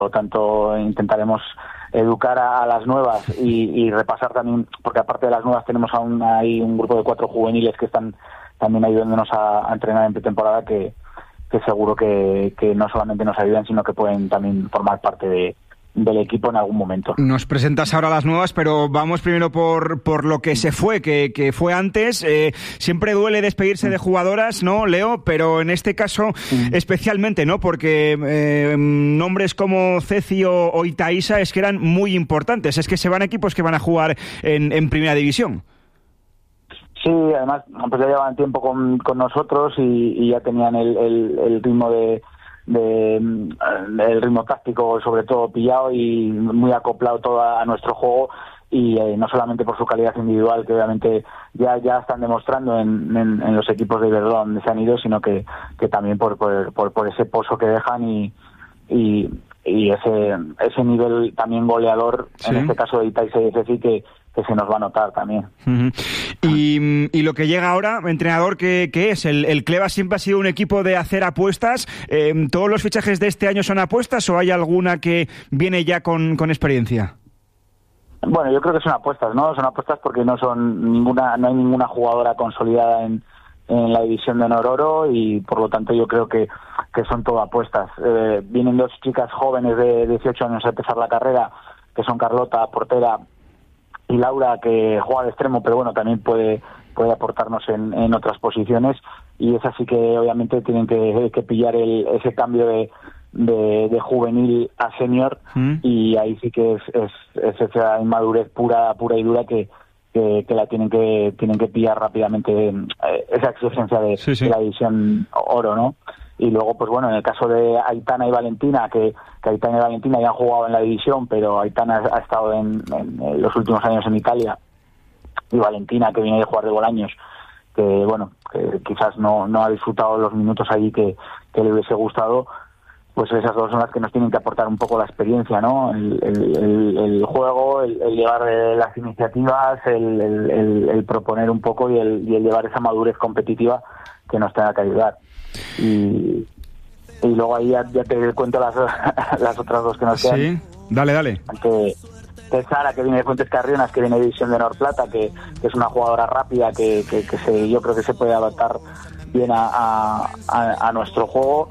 Por lo tanto, intentaremos educar a las nuevas y repasar también, porque aparte de las nuevas tenemos aún ahí un grupo de 4 juveniles que están también ayudándonos a entrenar en pretemporada, que seguro que no solamente nos ayudan, sino que pueden también formar parte del equipo en algún momento. Nos presentas ahora las nuevas, pero vamos primero por lo que se fue, que fue antes. Siempre duele despedirse de jugadoras, ¿no, Leo? Pero en este caso especialmente, ¿no? Porque nombres como Ceci o Itaísa es que eran muy importantes. Es que se van equipos que van a jugar en primera división. Sí, además pues ya llevaban tiempo con nosotros y ya tenían el ritmo el ritmo táctico sobre todo pillado y muy acoplado todo a nuestro juego, y no solamente por su calidad individual, que obviamente ya están demostrando en los equipos de Iberdrola donde se han ido, sino que también por ese pozo que dejan y ese nivel también goleador, sí. En este caso de Itaísa y de Ceci, que se nos va a notar también. Uh-huh. Y lo que llega ahora, entrenador, ¿qué es? ¿El Cleva siempre ha sido un equipo de hacer apuestas? ¿Todos los fichajes de este año son apuestas o hay alguna que viene ya con experiencia? Bueno, yo creo que son apuestas, ¿no? Son apuestas porque no hay ninguna jugadora consolidada en la división de honor oro, y por lo tanto yo creo que son todo apuestas. Vienen 2 chicas jóvenes de 18 años a empezar la carrera, que son Carlota, portera, y Laura, que juega de extremo, pero bueno, también puede aportarnos en otras posiciones, y es así que obviamente tienen que pillar ese cambio de juvenil a senior, y ahí sí que es esa inmadurez pura y dura que la tienen que pillar rápidamente, esa exigencia de la división oro, ¿no? Y luego, pues bueno, en el caso de Aitana y Valentina, que Aitana y Valentina ya han jugado en la división, pero Aitana ha estado en los últimos años en Italia, y Valentina, que viene de jugar de Bolaños, que bueno, que quizás no ha disfrutado los minutos allí que le hubiese gustado, pues esas 2 son las que nos tienen que aportar un poco la experiencia, ¿no? El juego, el llevar las iniciativas, el proponer un poco y el llevar esa madurez competitiva que nos tenga que ayudar. Y luego ahí ya te cuento las otras 2 que nos quedan. Sí, dale. Que Sara, que viene de Fuentes Carrionas, que viene de División de Honor Plata, que es una jugadora rápida que yo creo que se puede adaptar bien a nuestro juego.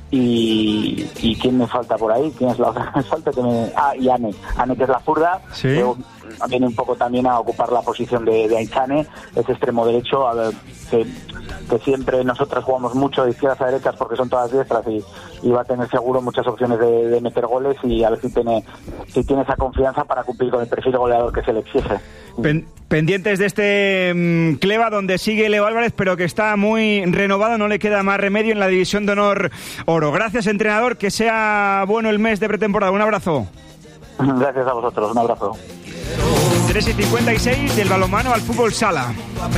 Y ¿quién me falta por ahí? ¿Quién es la otra que me falta? Y Ane, que es la zurda, ¿sí? Que viene un poco también a ocupar la posición de Aichane, ese extremo derecho, a ver, que siempre nosotras jugamos mucho de izquierdas a derechas porque son todas diestras, y va a tener seguro muchas opciones de meter goles, y a ver si tiene esa confianza para cumplir con el perfil goleador que se le exige. Pendientes de este Cleva, donde sigue Leo Álvarez, pero que está muy renovado, no le queda más remedio en la División de Honor Oro. Gracias, entrenador, que sea bueno el mes de pretemporada. Un abrazo. Gracias a vosotros, un abrazo. 3:56 del balonmano al fútbol sala.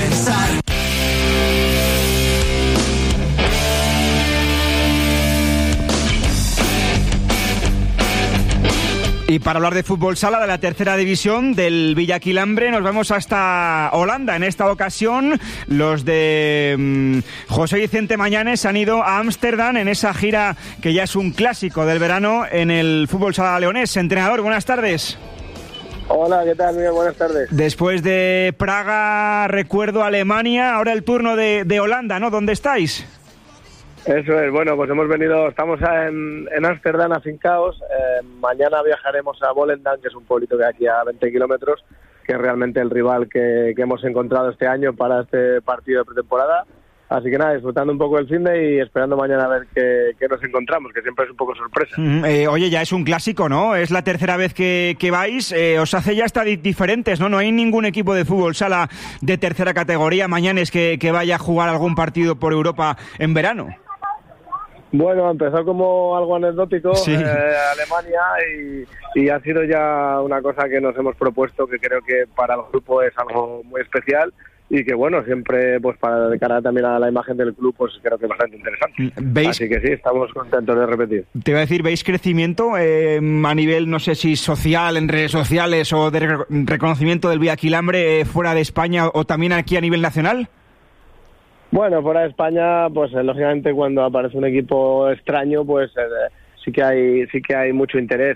Y para hablar de fútbol sala de la tercera división del Villaquilambre nos vamos hasta Holanda. En esta ocasión los de José Vicente Mañanes han ido a Ámsterdam en esa gira que ya es un clásico del verano en el fútbol sala leonés. Entrenador, buenas tardes. Hola, ¿qué tal? Muy buenas tardes. Después de Praga, recuerdo Alemania, ahora el turno de Holanda, ¿no? ¿Dónde estáis? Eso es, bueno, pues estamos en Ámsterdam afincados. Mañana viajaremos a Volendam, que es un pueblito que hay aquí a 20 kilómetros, que es realmente el rival que hemos encontrado este año para este partido de pretemporada. Así que nada, disfrutando un poco el finde y esperando mañana a ver qué nos encontramos, que siempre es un poco sorpresa. Oye, ya es un clásico, ¿no? Es la tercera vez que vais, os hace ya hasta diferentes, ¿no? No hay ningún equipo de fútbol sala de tercera categoría mañana es que vaya a jugar algún partido por Europa en verano. Bueno, empezó como algo anecdótico, sí. Alemania, y ha sido ya una cosa que nos hemos propuesto, que creo que para el grupo es algo muy especial, y que bueno, siempre pues para de cara también a la imagen del club, pues creo que es bastante interesante. Así que sí, estamos contentos de repetir. Te iba a decir, ¿veis crecimiento a nivel, no sé si social, en redes sociales, o de reconocimiento del Villaquilambre fuera de España o también aquí a nivel nacional? Bueno, fuera de España, pues lógicamente cuando aparece un equipo extraño, pues sí que hay mucho interés.